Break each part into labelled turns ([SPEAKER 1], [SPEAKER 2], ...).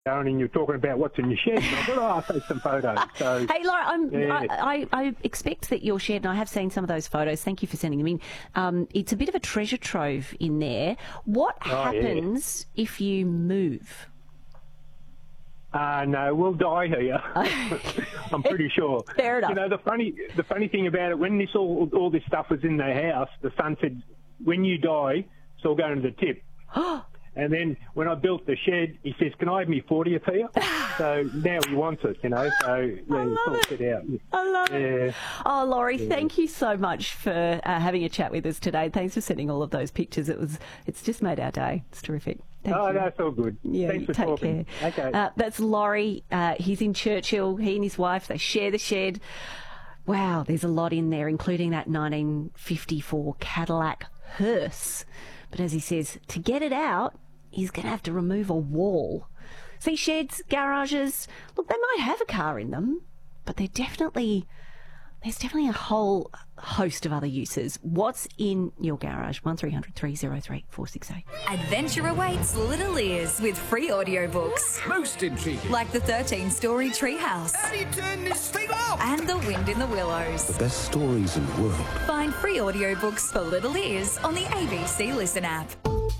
[SPEAKER 1] And you're talking about what's in your shed. And I thought, I'll take some photos. So,
[SPEAKER 2] hey, Laura,
[SPEAKER 1] yeah.
[SPEAKER 2] I expect that your shed, and I have seen some of those photos, thank you for sending them in, it's a bit of a treasure trove in there. What happens if you move?
[SPEAKER 1] No, we'll die here. I'm pretty sure.
[SPEAKER 2] Fair enough.
[SPEAKER 1] You know, the funny thing about it, when all this stuff was in the house, the son said, when you die, it's all going to the tip. And then when I built the shed, he says, can I have me 40th here? So now he wants it, you know. So, yeah, it's all set out.
[SPEAKER 2] I love it. Oh, Laurie, thank you so much for having a chat with us today. Thanks for sending all of those pictures. It's just made our day. It's terrific. Thank you.
[SPEAKER 1] That's all good.
[SPEAKER 2] Yeah,
[SPEAKER 1] thanks for
[SPEAKER 2] take
[SPEAKER 1] talking.
[SPEAKER 2] care.
[SPEAKER 1] Okay.
[SPEAKER 2] That's Laurie. He's in Churchill. He and his wife, they share the shed. Wow, there's a lot in there, including that 1954 Cadillac hearse. But as he says, to get it out, he's going to have to remove a wall. See, sheds, garages, look, they might have a car in them, but there's definitely a whole host of other uses. What's in your garage? 1300 303 468.
[SPEAKER 3] Adventure awaits little ears with free audiobooks.
[SPEAKER 4] Most intriguing.
[SPEAKER 3] Like the 13-story Treehouse.
[SPEAKER 4] How do you turn this thing off?
[SPEAKER 3] And The Wind in the Willows.
[SPEAKER 5] The best stories in the world.
[SPEAKER 3] Find free audiobooks for little ears on the ABC Listen app.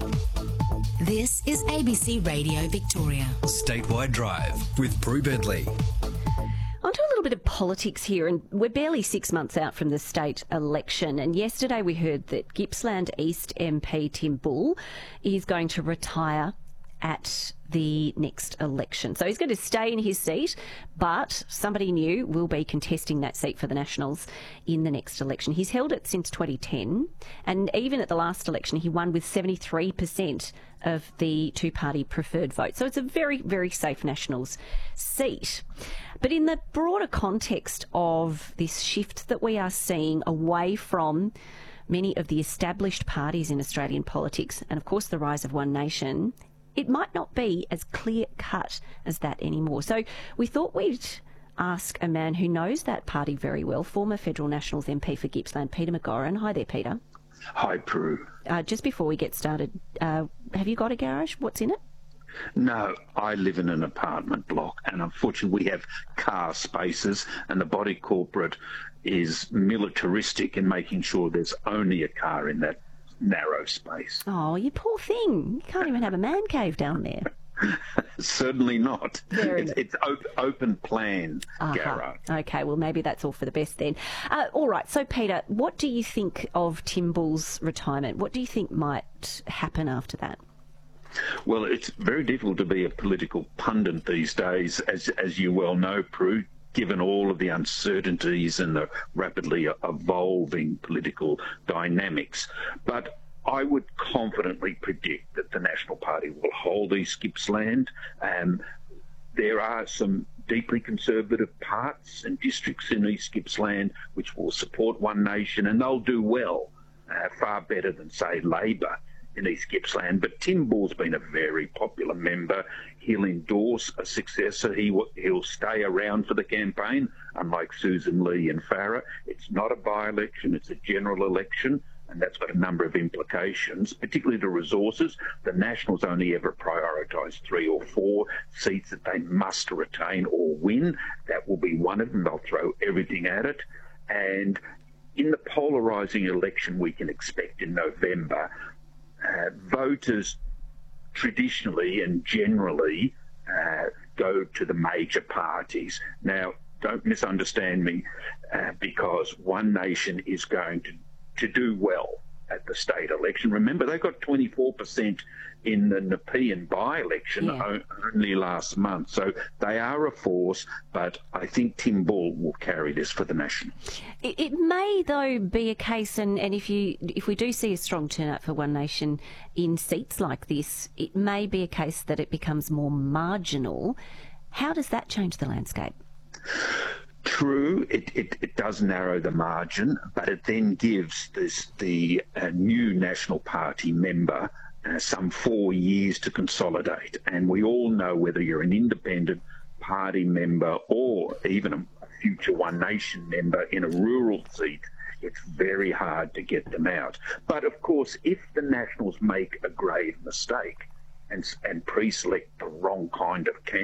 [SPEAKER 3] This is ABC Radio Victoria.
[SPEAKER 6] Statewide Drive with Prue Bentley.
[SPEAKER 2] On to a little bit of politics here, and we're barely 6 months out from the state election. And yesterday we heard that Gippsland East MP Tim Bull is going to retire at the next election. So he's going to stay in his seat, but somebody new will be contesting that seat for the Nationals in the next election. He's held it since 2010, and even at the last election he won with 73% of the two-party preferred vote. So it's a very, very safe Nationals seat. But in the broader context of this shift that we are seeing away from many of the established parties in Australian politics, and of course the rise of One Nation, it might not be as clear-cut as that anymore. So we thought we'd ask a man who knows that party very well, former Federal Nationals MP for Gippsland, Peter McGauran. Hi there, Peter.
[SPEAKER 7] Hi, Prue.
[SPEAKER 2] Just before we get started, have you got a garage? What's in it?
[SPEAKER 7] No, I live in an apartment block, and unfortunately we have car spaces, and the body corporate is militaristic in making sure there's only a car in that narrow space.
[SPEAKER 2] Oh, you poor thing. You can't even have a man cave down there.
[SPEAKER 7] Certainly not. It's open plan garage.
[SPEAKER 2] Okay, well, maybe that's all for the best then. All right, so Peter, what do you think of Tim Bull's retirement? What do you think might happen after that?
[SPEAKER 7] Well, it's very difficult to be a political pundit these days, as you well know, Prue, given all of the uncertainties and the rapidly evolving political dynamics. But I would confidently predict that the National Party will hold East Gippsland. There are some deeply conservative parts and districts in East Gippsland which will support One Nation, and they'll do well, far better than, say, Labor in East Gippsland. But Tim Bull's been a very popular member. He'll endorse a successor. He'll stay around for the campaign, unlike Susan Lee and Farah. It's not a by-election, it's a general election, and that's got a number of implications, particularly the resources. The Nationals only ever prioritise 3 or 4 seats that they must retain or win. That will be one of them. They'll throw everything at it. And in the polarising election we can expect in November, voters traditionally and generally go to the major parties. Now, don't misunderstand me, because One Nation is going to do well at the state election. Remember, they got 24% in the Nepean by-election only last month. So they are a force, but I think Tim Bull will carry this for the Nationals.
[SPEAKER 2] It may, though, be a case, and if we do see a strong turnout for One Nation in seats like this, it may be a case that it becomes more marginal. How does that change the landscape?
[SPEAKER 7] True, it does narrow the margin, but it then gives the new National Party member some 4 years to consolidate. And we all know, whether you're an independent party member or even a future One Nation member in a rural seat, it's very hard to get them out. But of course, if the Nationals make a grave mistake and pre-select the wrong kind of candidate.